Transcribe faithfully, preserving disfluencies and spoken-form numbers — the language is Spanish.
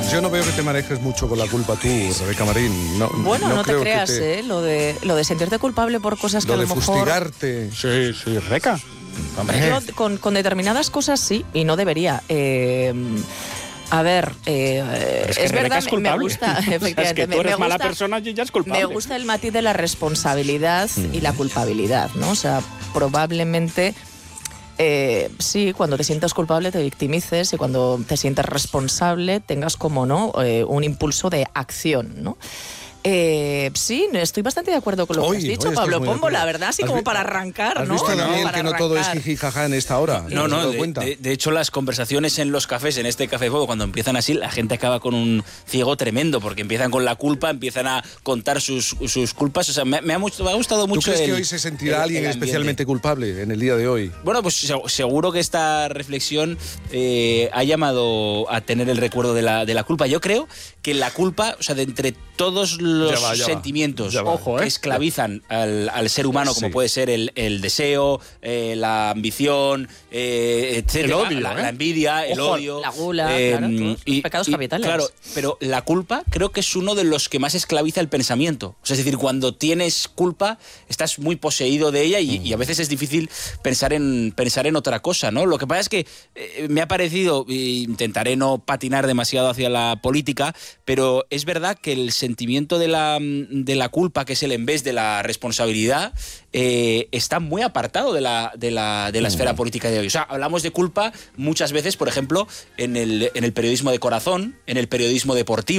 Yo no veo que te manejes mucho con la culpa tú, Rebeca Marín. No, bueno, no, no te creo creas, que te... ¿eh? Lo de, lo de sentirte culpable por cosas que Lo a de lo mejor... fustigarte. Sí, sí, Rebeca. Yo, con, con determinadas cosas sí, y no debería. Eh, a ver, eh, es, que es verdad, es culpable. me gusta, efectivamente. O sea, es que tú me, eres me gusta, mala persona y ya es culpable. Me gusta el matiz de la responsabilidad mm. y la culpabilidad, ¿no? O sea, probablemente... Eh, sí, cuando te sientas culpable te victimices y cuando te sientes responsable tengas como no eh, un impulso de acción, ¿no? Eh, sí, estoy bastante de acuerdo con lo hoy, que has dicho, Pablo Pombo, la verdad, así como para arrancar, ¿has ¿no? visto, Daniel, para que no arrancar. todo es jiji jaja en esta hora? No, no, de, de, de hecho las conversaciones en los cafés, en este Café Fuego, cuando empiezan así, la gente acaba con un ciego tremendo, porque empiezan con la culpa, empiezan a contar sus, sus culpas, o sea, me, me, ha, me ha gustado mucho. ¿Tú crees el, que hoy se sentirá el, alguien el especialmente culpable en el día de hoy? Bueno, pues seguro que esta reflexión eh, ha llamado a tener el recuerdo de la, de la culpa. Yo creo que la culpa, o sea, de entre todos los ya va, ya sentimientos va, ojo, ¿eh? que esclavizan al, al ser humano, como sí. puede ser el, el deseo, eh, la ambición, eh, etcétera, el odio, la, ¿eh? la envidia, el ojo, odio, la gula, eh, claro, todos y, pecados y, capitales. Claro, pero la culpa creo que es uno de los que más esclaviza el pensamiento. O sea, es decir, cuando tienes culpa estás muy poseído de ella y, mm. y a veces es difícil pensar en pensar en otra cosa, ¿no? Lo que pasa es que eh, me ha parecido, e intentaré no patinar demasiado hacia la política, pero es verdad que el sentimiento de la de la culpa, que es el en vez de la responsabilidad, eh, está muy apartado de la, de la, de la mm. esfera política de hoy. O sea, hablamos de culpa muchas veces, por ejemplo, en el, en el periodismo de corazón, en el periodismo deportivo.